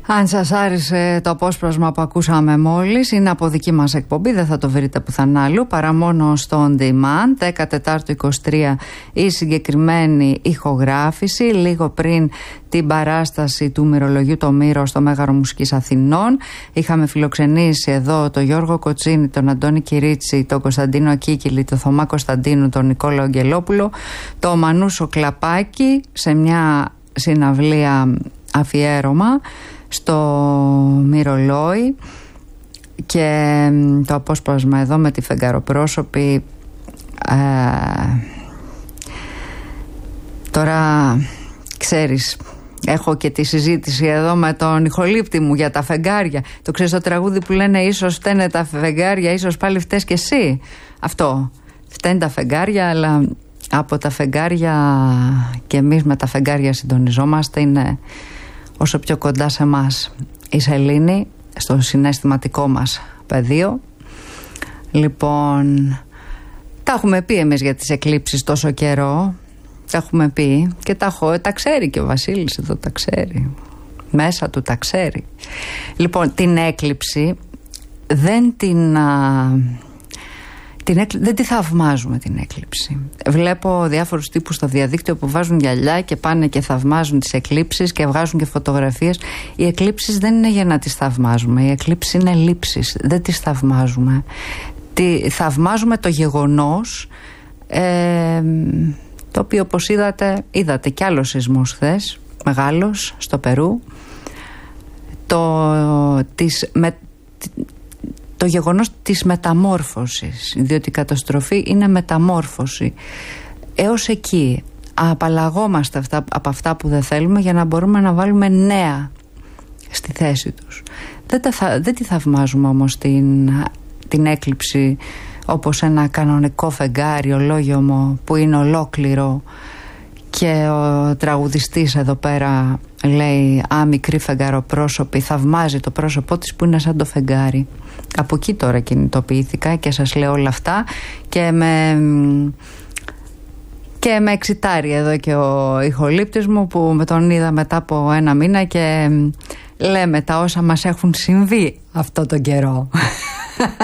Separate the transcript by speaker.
Speaker 1: Αν σας άρεσε το απόσπασμα που ακούσαμε μόλις, είναι από δική μας εκπομπή, δεν θα το βρείτε πουθενά αλλού παρά μόνο στο On Demand, 14-23 η συγκεκριμένη ηχογράφηση, λίγο πριν την παράσταση του μυρολογιού το Μύρο στο Μέγαρο Μουσικής Αθηνών. Είχαμε φιλοξενήσει εδώ τον Γιώργο Κοτσίνη, τον Αντώνη Κυρίτσι, τον Κωνσταντίνο Ακίκηλη, τον Θωμά Κωνσταντίνου, τον Νικόλαο Αγγελόπουλο, τον Μανούσο Κλαπάκη σε μια συναυλία αφιέρωμα στο Μυρολόι, και το απόσπασμα εδώ με τη φεγγαροπρόσωπη. Τώρα ξέρεις, έχω και τη συζήτηση εδώ με τον ηχολήπτη μου για τα φεγγάρια. Το ξέρεις το τραγούδι που λένε ίσως φταίνε τα φεγγάρια, ίσως πάλι φταίς και εσύ. Αυτό, φταίνε τα φεγγάρια, αλλά από τα φεγγάρια και εμείς με τα φεγγάρια συντονιζόμαστε, είναι όσο πιο κοντά σε εμάς η σελήνη, στο συναισθηματικό μας πεδίο. Λοιπόν, τα έχουμε πει εμείς για τις εκλήψεις τόσο καιρό, τα έχουμε πει και τα ξέρει και ο Βασίλης εδώ, τα ξέρει, μέσα του τα ξέρει. Λοιπόν, την έκλειψη δεν τη θαυμάζουμε την έκλειψη. Βλέπω διάφορους τύπους στο διαδίκτυο που βάζουν γυαλιά και πάνε και θαυμάζουν τις εκλήψεις και βγάζουν και φωτογραφίες. Οι εκλήψεις δεν είναι για να τις θαυμάζουμε. Οι εκλήψεις είναι λήψεις. Δεν τις θαυμάζουμε. Θαυμάζουμε το γεγονός, το οποίο, όπως είδατε κι άλλο σεισμός χθες, μεγάλος, στο Περού. Το γεγονός της μεταμόρφωσης, διότι η καταστροφή είναι μεταμόρφωση. Έως εκεί απαλλαγόμαστε από αυτά που δεν θέλουμε για να μπορούμε να βάλουμε νέα στη θέση τους. Δεν τη θαυμάζουμε όμως την έκλειψη όπως ένα κανονικό φεγγάρι ολόγιομο που είναι ολόκληρο, και ο τραγουδιστής εδώ πέρα λέει «Α, μικρή φεγγαροπρόσωπη», θαυμάζει το πρόσωπό της που είναι σαν το φεγγάρι. Από εκεί τώρα κινητοποιήθηκα και σας λέω όλα αυτά, και με εξητάρει εδώ και ο ηχολήπτης μου που με τον είδα μετά από ένα μήνα και λέμε τα όσα μας έχουν συμβεί αυτό τον καιρό.